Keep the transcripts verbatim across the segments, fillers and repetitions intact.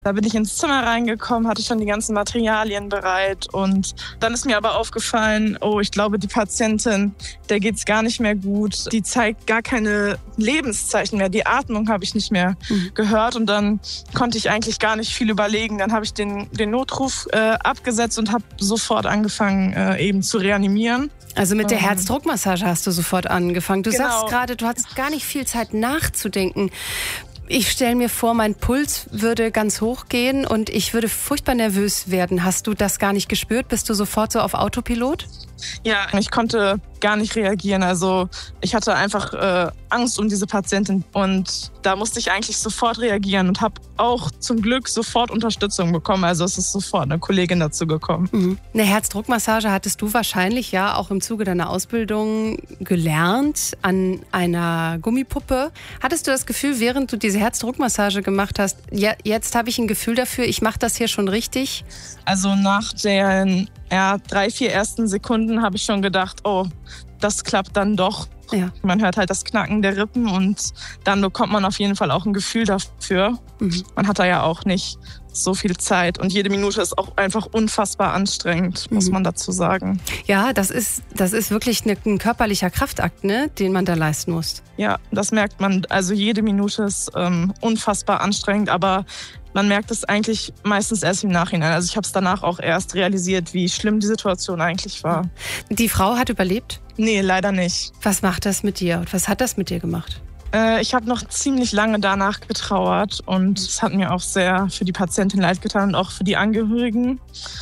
Da bin ich ins Zimmer reingekommen, hatte schon die ganzen Materialien bereit und dann ist mir aber aufgefallen, oh, ich glaube, die Patientin, der geht's gar nicht mehr gut. Die zeigt gar keine Lebenszeichen mehr. Die Atmung habe ich nicht mehr mhm. gehört und dann konnte ich eigentlich gar nicht viel überlegen. Dann habe ich den, den Notruf äh, abgesetzt und habe sofort angefangen, äh, eben zu reanimieren. Also mit der Herzdruckmassage hast du sofort angefangen. Du genau. sagst gerade, du hattest gar nicht viel Zeit nachzudenken. Ich stelle mir vor, mein Puls würde ganz hoch gehen und ich würde furchtbar nervös werden. Hast du das gar nicht gespürt? Bist du sofort so auf Autopilot? Ja, ich konnte gar nicht reagieren. Also ich hatte einfach äh, Angst um diese Patientin und da musste ich eigentlich sofort reagieren und habe auch zum Glück sofort Unterstützung bekommen. Also es ist sofort eine Kollegin dazu gekommen. Mhm. Eine Herzdruckmassage hattest du wahrscheinlich ja auch im Zuge deiner Ausbildung gelernt an einer Gummipuppe. Hattest du das Gefühl, während du diese Herzdruckmassage gemacht hast, ja, jetzt habe ich ein Gefühl dafür, ich mache das hier schon richtig? Also nach den ja, drei, vier ersten Sekunden habe ich schon gedacht, oh, das klappt dann doch. Ja. Man hört halt das Knacken der Rippen und dann bekommt man auf jeden Fall auch ein Gefühl dafür. Mhm. Man hat da ja auch nicht so viel Zeit und jede Minute ist auch einfach unfassbar anstrengend, muss mhm. man dazu sagen. Ja, das ist, das ist wirklich eine, ein körperlicher Kraftakt, ne, den man da leisten muss. Ja, das merkt man. Also jede Minute ist ähm, unfassbar anstrengend, aber man merkt es eigentlich meistens erst im Nachhinein. Also ich habe es danach auch erst realisiert, wie schlimm die Situation eigentlich war. Die Frau hat überlebt? Nee, leider nicht. Was macht das mit dir? Was hat das mit dir gemacht? Äh, ich habe noch ziemlich lange danach getrauert und es hat mir auch sehr für die Patientin leid getan und auch für die Angehörigen.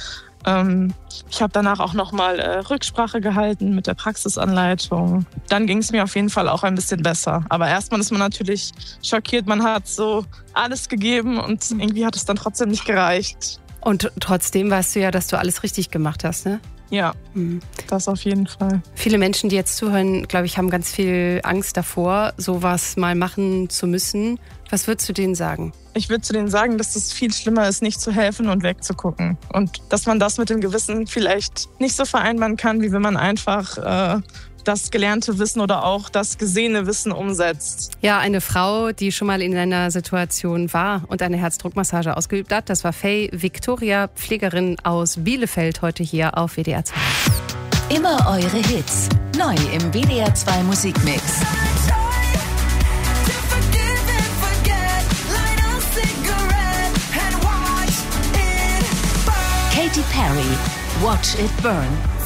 Ähm, ich habe danach auch nochmal äh, Rücksprache gehalten mit der Praxisanleitung. Dann ging es mir auf jeden Fall auch ein bisschen besser. Aber erstmal ist man natürlich schockiert. Man hat so alles gegeben und irgendwie hat es dann trotzdem nicht gereicht. Und trotzdem weißt du ja, dass du alles richtig gemacht hast, ne? Ja, mhm. das auf jeden Fall. Viele Menschen, die jetzt zuhören, glaube ich, haben ganz viel Angst davor, sowas mal machen zu müssen. Was würdest du denen sagen? Ich würde zu denen sagen, dass es viel schlimmer ist, nicht zu helfen und wegzugucken. Und dass man das mit dem Gewissen vielleicht nicht so vereinbaren kann, wie wenn man einfach äh, das gelernte Wissen oder auch das gesehene Wissen umsetzt. Ja, eine Frau, die schon mal in einer Situation war und eine Herzdruckmassage ausgeübt hat, das war Faye Victoria, Pflegerin aus Bielefeld, heute hier auf W D R zwei. Immer eure Hits, neu im W D R zwei Musikmix. Katy Perry, Watch It Burn.